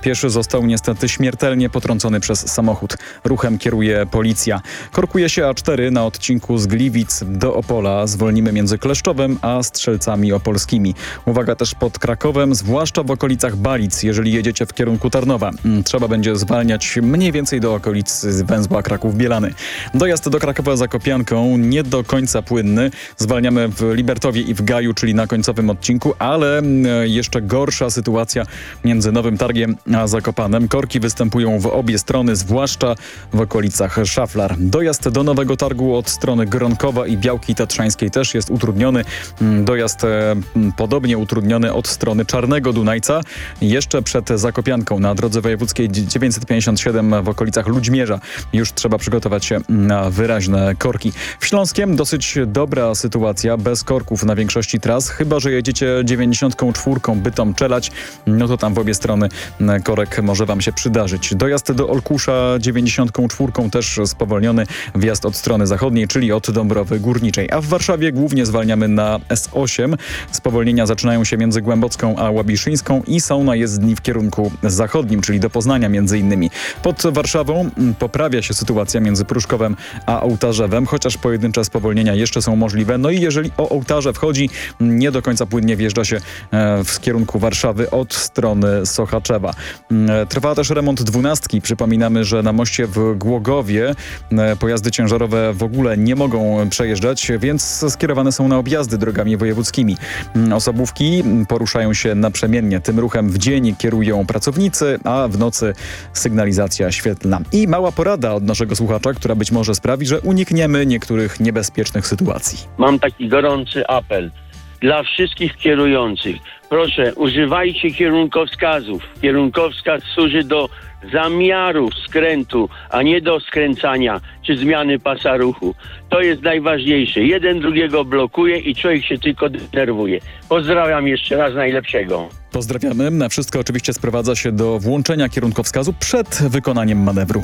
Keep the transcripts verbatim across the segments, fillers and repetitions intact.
Pieszy został niestety śmiertelnie potrącony przez samochód. Ruchem kieruje policja. Korkuje się A cztery na odcinku z Gliwic do Opola. Zwolnimy między Kleszczowem a Strzelcami Opolskimi. Uwaga też pod Krakowem, zwłaszcza w okolicach Balic, jeżeli jedziecie w kierunku Tarnowa. Trzeba będzie zwalniać mniej więcej do okolic węzła Kraków-Bielany. Dojazd do Krakowa Zakopianką nie do końca płynny. Zwalniamy w Libertowie i w Gaju, czyli na końcowym odcinku, ale jeszcze gorsza sytuacja między Nowym Targiem a Zakopanem. Korki występują w obie strony, zwłaszcza w okolicach Szaflar. Dojazd do Nowego Targu od strony Gronkowa i Białki Tatrzańskiej też jest utrudniony. Dojazd e, podobnie utrudniony od strony Czarnego Dunajca. Jeszcze przed Zakopianką na drodze wojewódzkiej dziewięćset pięćdziesiąt siedem w okolicach Ludźmierza już trzeba przygotować się na wyraźne korki. W Śląskiem dosyć dobra sytuacja, bez korków na większości tras, chyba że jedziecie dziewięćdziesiątką czwórką Bytom-Czelać, no to tam w obie strony korek może wam się przydarzyć. Dojazd do Olkusza dziewięćdziesiątką czwórką też spowolniony, wjazd od strony zachodniej, czyli od Dąbrowy Górniczej. A w Warszawie głównie zwalniamy na S osiem. Spowolnienia zaczynają się między Głębocką a Łabiszyńską i są na jezdni w kierunku zachodnim, czyli do Poznania między innymi. Pod Warszawą poprawia się sytuacja między Pruszkowem a Ołtarzewem, chociaż pojedyncze spowolnienia jeszcze są możliwe. No i jeżeli o Ołtarzew chodzi, nie do końca płynnie wjeżdża się w kierunku Warszawy od strony Sochaczewa. Trwa też remont dwunastki. Przypominamy, że na moście w Głogowie pojazdy ciężarowe w ogóle nie mogą przejeżdżać, więc skierowane są na objazdy drogami wojewódzkimi. Osobówki poruszają się naprzemiennie. Tym ruchem w dzień kierują pracownicy, a w nocy sygnalizacja świetlna. I mała porada od naszego słuchacza, która być może sprawi, że unikniemy niektórych niebezpiecznych sytuacji. Mam taki gorący apel dla wszystkich kierujących. Proszę, używajcie kierunkowskazów. Kierunkowskaz służy do zamiaru skrętu, a nie do skręcania czy zmiany pasa ruchu. To jest najważniejsze. Jeden drugiego blokuje i człowiek się tylko denerwuje. Pozdrawiam jeszcze raz, najlepszego. Pozdrawiamy. Wszystko oczywiście sprowadza się do włączenia kierunkowskazu przed wykonaniem manewru.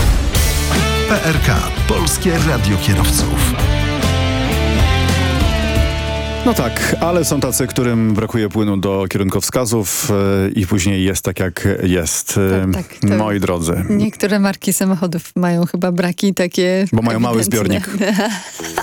P R K. Polskie Radio Kierowców. No tak, ale są tacy, którym brakuje płynu do kierunkowskazów yy, i później jest tak, jak jest. Tak, tak, to moi drodzy. Niektóre marki samochodów mają chyba braki takie... Bo mają mały ewidentne. zbiornik.